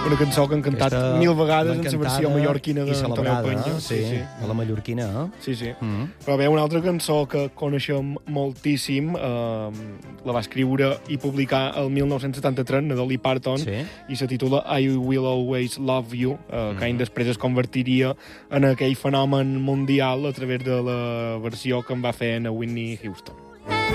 una cançó que han cantat Aquesta 1000 vegades en la cantada versió mallorquina i d'Antonio celebrada, Peña. sí, a la mallorquina, Sí, sí. Però bé, una altra cançó que coneixem moltíssim, la va escriure i publicar el 1973, la Dolly Parton, i se titula I Will Always Love You, que any després es convertiria en aquell fenomen mundial a través de la versió que en va fer a Whitney Houston.